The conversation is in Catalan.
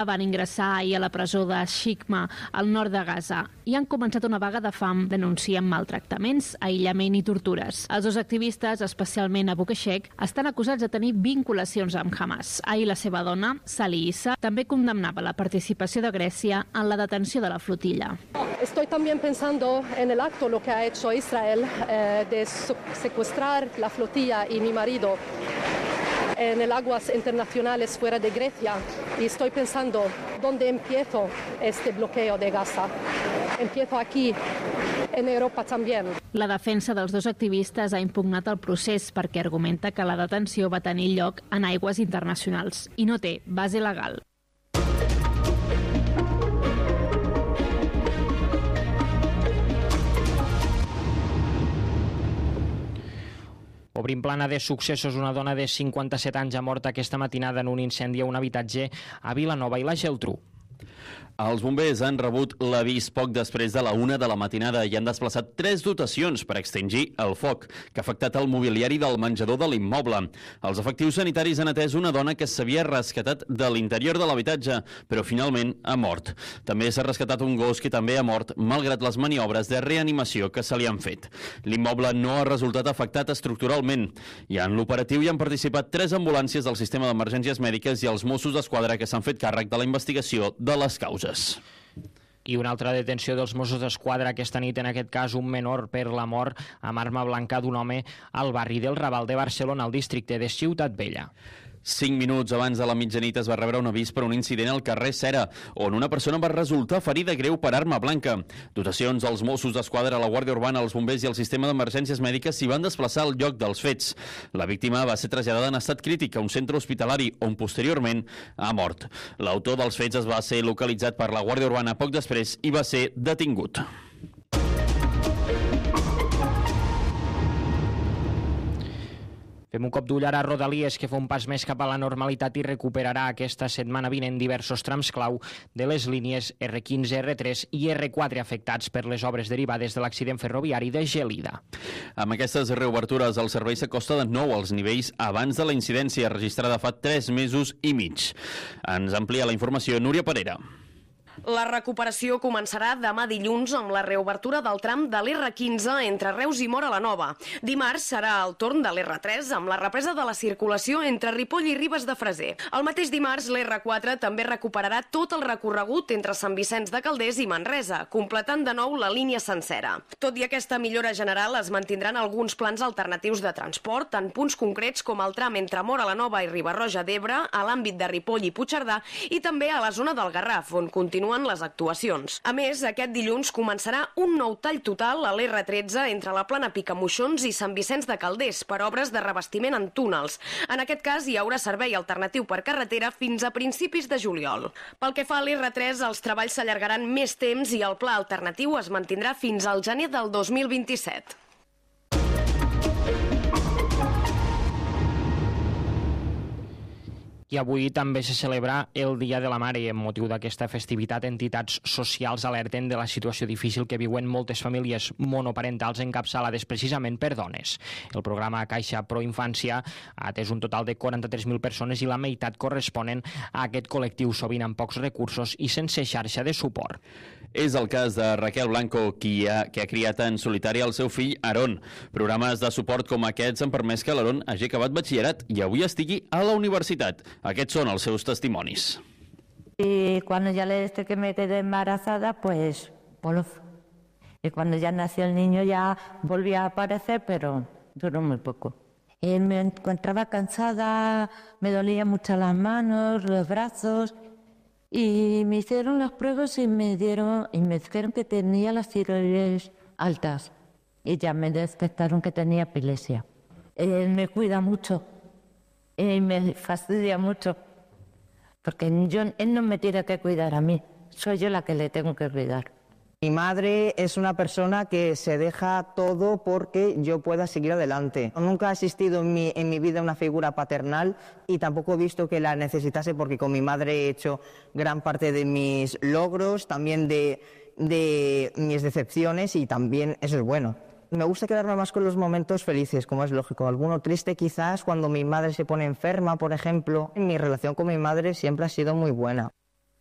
van ingressar ahir a la presó de Shikma, al nord de Gaza, i han començat una vaga de fam. Denuncien maltractaments, aïllament i tortures. Els dos activistes, especialment Abu Keshek, estan acusats de tenir vinculacions amb Hamas. Ahir la seva dona, Sali Issa, també condemnava la participació de Grècia en la detenció de la flotilla. Estoy también pensando en el acto lo que ha hecho Israel de secuestrar la flotilla y mi marido en el aguas internacionales fuera de Grecia, y estoy pensando dónde empiezo este bloqueo de Gaza. Empiezo aquí, en Europa también. La defensa dels dos activistes ha impugnat el procés perquè argumenta que la detenció va tenir lloc en aigües internacionals i no té base legal. Obrim plana de successos. Una dona de 57 anys ha mort aquesta matinada en un incendi a un habitatge a Vilanova i la Geltrú. Els bombers han rebut l'avís poc després de la 1 de la matinada i han desplaçat 3 dotacions per extingir el foc que ha afectat el mobiliari del menjador de l'immoble. Els efectius sanitaris han atès una dona que s'havia rescatat de l'interior de l'habitatge, però finalment ha mort. També s'ha rescatat un gos que també ha mort, malgrat les maniobres de reanimació que se li han fet. L'immoble no ha resultat afectat estructuralment i en l'operatiu hi han participat 3 ambulàncies del sistema d'emergències mèdiques i els Mossos d'Esquadra que s'han fet càrrec de la investigació de les causes. I una altra detenció dels Mossos d'Esquadra aquesta nit, en aquest cas un menor per la mort amb arma blanca d'un home al barri del Raval de Barcelona, al districte de Ciutat Vella. 5 minuts abans de la mitjanit es va rebre un avís per un incident al carrer Cera, on una persona va resultar ferida greu per arma blanca. Dotacions dels Mossos d'Esquadra, la Guàrdia Urbana, els bombers i el sistema d'emergències mèdiques s'hi van desplaçar al lloc dels fets. La víctima va ser traslladada en estat crític a un centre hospitalari, on posteriorment ha mort. L'autor dels fets es va ser localitzat per la Guàrdia Urbana poc després i va ser detingut. Fem un cop d'ull ara a Rodalies, que fa un pas més cap a la normalitat i recuperarà aquesta setmana vinent diversos trams clau de les línies R15, R3 i R4 afectats per les obres derivades de l'accident ferroviari de Gelida. Amb aquestes reobertures, el servei s'acosta de nou als nivells abans de la incidència registrada fa 3 mesos i mig. Ens amplia la informació Núria Parera. La recuperació començarà demà dilluns amb la reobertura del tram de l'R15 entre Reus i Móra la Nova. Dimarts serà el torn de l'R3 amb la represa de la circulació entre Ripoll i Ribes de Freser. El mateix dimarts l'R4 també recuperarà tot el recorregut entre Sant Vicenç de Calders i Manresa, completant de nou la línia sencera. Tot i aquesta millora general, es mantindran alguns plans alternatius de transport en punts concrets com el tram entre Móra la Nova i Riba-roja d'Ebre, a l'àmbit de Ripoll i Puigcerdà i també a la zona del Garraf, on continuen les actuacions. A més, aquest dilluns començarà un nou tall total a l'R13 entre la plana Picamoixons i Sant Vicenç de Calders per obres de revestiment en túnels. En aquest cas, hi haurà servei alternatiu per carretera fins a principis de juliol. Pel que fa a l'R3, els treballs s'allargaran més temps i el pla alternatiu es mantindrà fins al gener del 2027. I avui també se celebra el Dia de la Mare i amb motiu d'aquesta festivitat entitats socials alerten de la situació difícil que viuen moltes famílies monoparentals encapçalades precisament per dones. El programa Caixa Pro Infància ha atès un total de 43.000 persones i la meitat corresponen a aquest col·lectiu, sovint amb pocs recursos i sense xarxa de suport. És el cas de Raquel Blanco, que ha criat en solitari el seu fill Aaron. Programes de suport com aquests han permès que l'Aaron hagi acabat batxillerat i avui estigui a la universitat. Aquests son els seus testimonis. Y cuando ya desde que me quedé embarazada, pues y cuando ya nació el niño ya volvía a aparecer, pero duró muy poco. Y me encontraba cansada, me dolían mucho las manos, los brazos, y me hicieron las pruebas y me dijeron que tenía las tiroides altas y ya me detectaron que tenía epilepsia. Él me cuida mucho y me fastidia mucho porque él no me tiene que cuidar a mí, soy yo la que le tengo que cuidar. Mi madre es una persona que se deja todo porque yo pueda seguir adelante. Nunca ha existido en mi vida una figura paternal y tampoco he visto que la necesitase porque con mi madre he hecho gran parte de mis logros, también de mis decepciones y también eso es bueno. Me gusta quedarme más con los momentos felices, como es lógico. Alguno triste quizás cuando mi madre se pone enferma, por ejemplo. Mi relación con mi madre siempre ha sido muy buena.